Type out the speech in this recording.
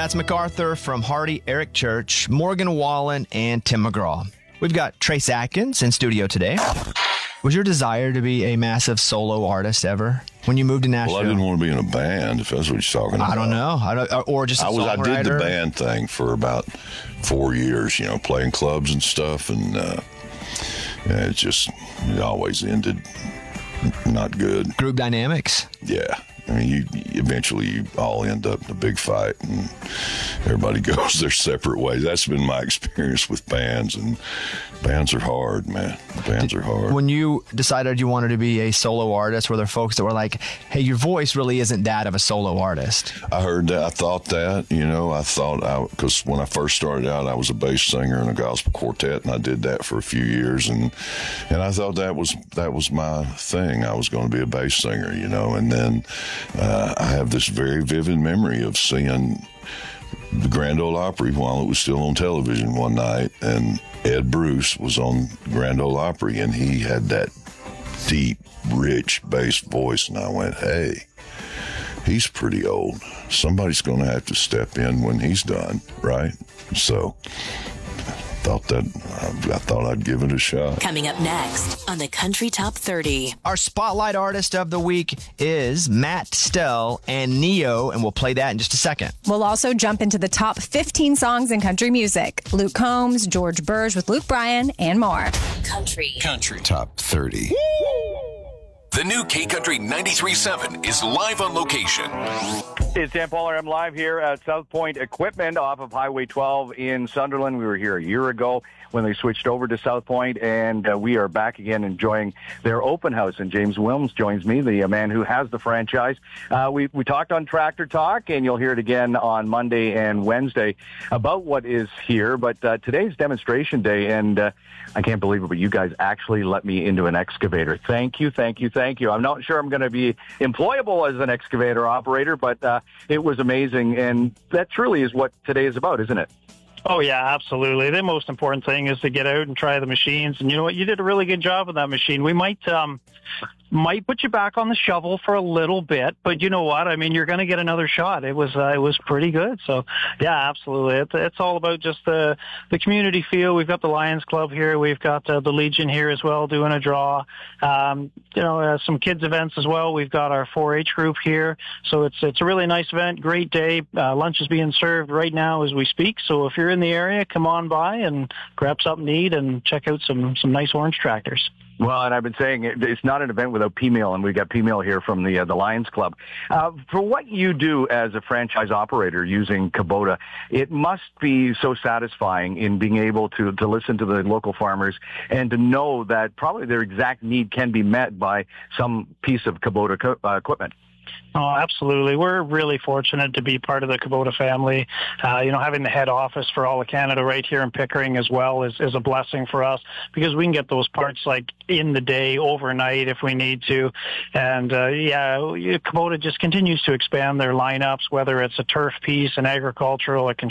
That's MacArthur from Hardy, Eric Church, Morgan Wallen, and Tim McGraw. We've got Trace Atkins in studio today. Was your desire to be a massive solo artist ever when you moved to Nashville? Well, I didn't want to be in a band, if that's what you're talking about. I don't know. Or just a songwriter? I did the band thing for about 4 years, playing clubs and stuff, and it always ended not good. Group dynamics? Yeah. I mean, you eventually all end up in a big fight, and everybody goes their separate ways. That's been my experience with bands, and bands are hard, man. Bands are hard. When you decided you wanted to be a solo artist, were there folks that were like, hey, your voice really isn't that of a solo artist? I heard that. I thought that, because when I first started out, I was a bass singer in a gospel quartet, and I did that for a few years, and I thought that was my thing. I was going to be a bass singer, and then I have this very vivid memory of seeing the Grand Ole Opry while it was still on television one night, and Ed Bruce was on Grand Ole Opry, and he had that deep, rich bass voice, and I went, hey, he's pretty old. Somebody's going to have to step in when he's done, right? So I thought I'd give it a shot. Coming up next on the Country Top 30. Our Spotlight Artist of the Week is Matt Stell and Neo, and we'll play that in just a second. We'll also jump into the top 15 songs in country music. Luke Combs, George Burge with Luke Bryan, and more. Country Top 30. The new K-Country 93.7 is live on location. It's Dan Pollard. I'm live here at South Point Equipment off of Highway 12 in Sunderland. We were here a year ago when they switched over to South Point, and we are back again enjoying their open house. And James Wilms joins me, the man who has the franchise. We talked on Tractor Talk, and you'll hear it again on Monday and Wednesday about what is here. But today's demonstration day, and I can't believe it, but you guys actually let me into an excavator. Thank you. I'm not sure I'm going to be employable as an excavator operator, but it was amazing, and that truly is what today is about, isn't it? Oh, yeah, absolutely. The most important thing is to get out and try the machines. And you know what? You did a really good job with that machine. We might put you back on the shovel for a little bit, but you know what? I mean, you're going to get another shot. It was pretty good. So, yeah, absolutely. It's all about just the community feel. We've got the Lions Club here. We've got the Legion here as well doing a draw. Some kids events as well. We've got our 4-H group here. So it's a really nice event. Great day. Lunch is being served right now as we speak. So if you're in the area, come on by and grab something to eat and check out some nice orange tractors. Well, and I've been saying it's not an event without P-Meal, and we've got P-Meal here from the Lions Club. For what you do as a franchise operator using Kubota, it must be so satisfying in being able to listen to the local farmers and to know that probably their exact need can be met by some piece of Kubota equipment. Oh, absolutely. We're really fortunate to be part of the Kubota family. Having the head office for all of Canada right here in Pickering as well is a blessing for us because we can get those parts like in the day, overnight if we need to. And Kubota just continues to expand their lineups, whether it's a turf piece, an agricultural, a